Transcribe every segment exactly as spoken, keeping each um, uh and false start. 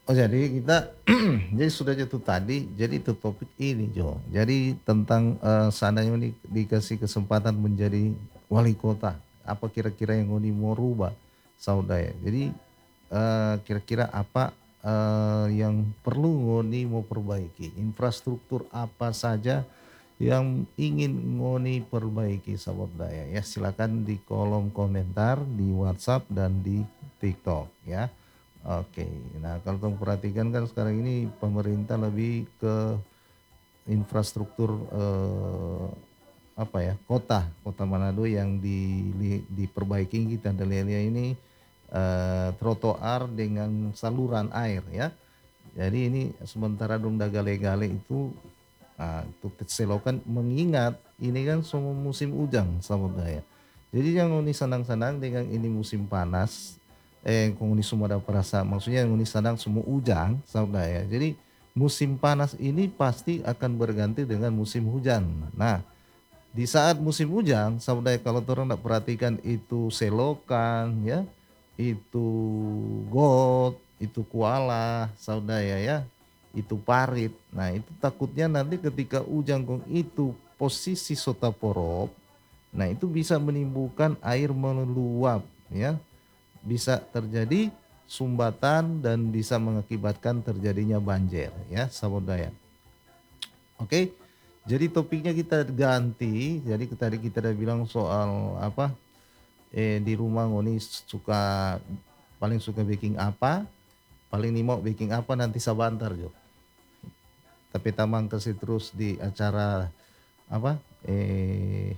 Oh jadi kita jadi sudah itu tadi, jadi itu topik ini Jo, jadi tentang, eee, seandainya nih dikasih kesempatan menjadi wali kota, apa kira-kira yang Ngoni mau rubah saudara? Jadi, eee, kira-kira apa, eee, yang perlu Ngoni mau perbaiki? Infrastruktur apa saja yang ingin Ngoni perbaiki sahabat daya ya? Silakan di kolom komentar, di WhatsApp dan di TikTok ya. Oke, nah kalau kamu perhatikan kan sekarang ini pemerintah lebih ke infrastruktur, eee, apa ya, kota, kota Manado yang dili diperbaiki kita ada lihat-lihat ini, eee, trotoar dengan saluran air ya. Jadi ini sementara dong da gale-gale itu, ah, untuk selokan mengingat ini kan semua musim ujang sahabat daya. Jadi yang Ngoni senang-senang dengan ini musim panas, eh kung Ngoni semua ada perasa maksudnya Ngoni senang semua ujang sahabat daya. Jadi musim panas ini pasti akan berganti dengan musim hujan. Nah, di saat musim hujan sahabat daya kalau torang ndak perhatikan itu selokan ya, itu got, itu kuala saudara ya, itu parit. Nah itu takutnya nanti ketika ujang kong itu posisi sotaporop, nah itu bisa menimbulkan air meluap ya, bisa terjadi sumbatan dan bisa mengakibatkan terjadinya banjir ya sahabat daya. Oke, jadi topiknya kita ganti, jadi tadi kita udah bilang soal apa, eh di rumah Ngoni suka paling suka baking apa, paling ni mau baking apa nanti sabantar Jo. Tapi tamang kasih terus di acara apa, eh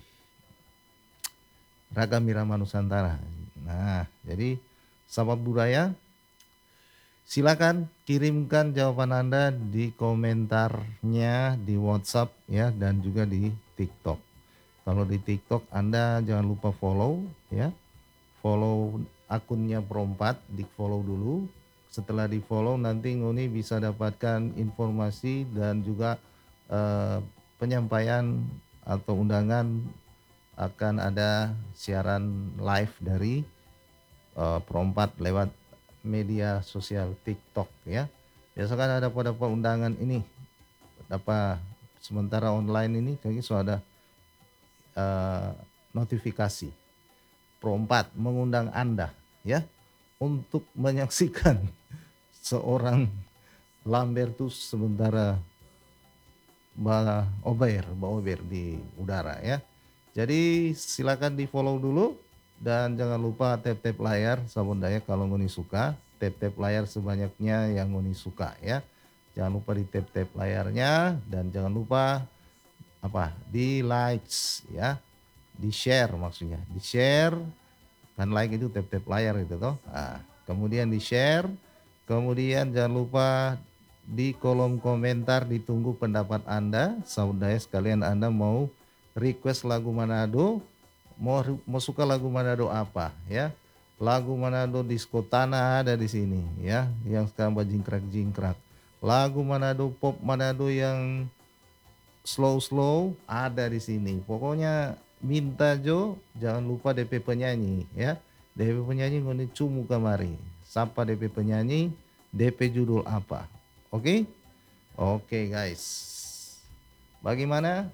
Ragam Irama Nusantara. Nah, jadi sahabat budaya, silakan kirimkan jawaban Anda di komentarnya di WhatsApp ya dan juga di TikTok. Kalau di TikTok Anda jangan lupa follow ya. Follow akunnya Perompat, di-follow dulu. Setelah di-follow nanti Ngoni bisa dapatkan informasi dan juga eh, penyampaian atau undangan akan ada siaran live dari eh, Perompat lewat media sosial TikTok ya. Biasa kan ada pada undangan ini, apa sementara online ini kayaknya sudah ada eh, notifikasi. Perompat mengundang Anda ya untuk menyaksikan seorang Lambertus sementara Ba Ober, Ba Ober di udara ya. Jadi silakan di follow dulu dan jangan lupa tap-tap layar sahabat daya kalau Ngoni suka, tap-tap layar sebanyaknya yang Ngoni suka ya. Jangan lupa di tap-tap layarnya dan jangan lupa apa di likes ya, di share maksudnya, di share kan like itu tap-tap layar itu toh. Nah, kemudian di share, kemudian jangan lupa di kolom komentar ditunggu pendapat Anda, saudara sekalian Anda mau request lagu Manado, mau mau suka lagu Manado apa ya? Lagu Manado disco tanah ada di sini ya, yang sekarang bajingkrak-jingkrak. Lagu Manado pop Manado yang slow-slow ada di sini. Pokoknya minta Jo, jangan lupa D P penyanyi ya. D P penyanyi ngoni cumu kamari. Siapa D P penyanyi, D P judul apa. Oke? Oke guys. Bagaimana?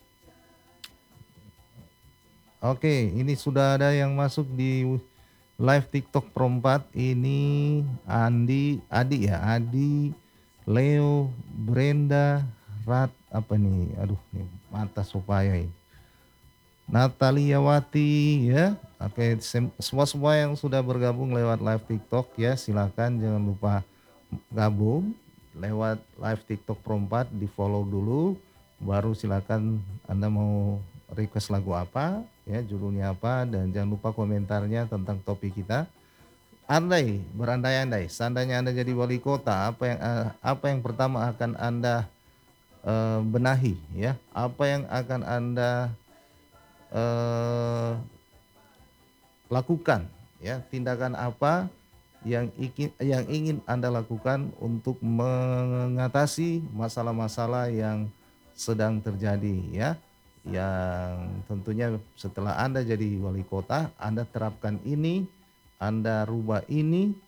Oke, ini sudah ada yang masuk di live TikTok Perompat. Ini Andi, Adi ya, Adi, Leo, Brenda, Rat, apa nih? Aduh, nih mata supaya ini. Natalia Wati ya. Oke, semua-semua yang sudah bergabung lewat live TikTok ya, silakan jangan lupa gabung lewat live TikTok Perompat, di-follow dulu baru silakan Anda mau request lagu apa ya, judulnya apa dan jangan lupa komentarnya tentang topik kita. Andai berandai-andai seandainya Anda jadi wali kota, apa yang eh, apa yang pertama akan Anda eh, benahi ya? Apa yang akan Anda eh, lakukan ya, tindakan apa yang ingin yang ingin Anda lakukan untuk mengatasi masalah-masalah yang sedang terjadi ya, yang tentunya setelah Anda jadi wali kota Anda terapkan ini, Anda rubah ini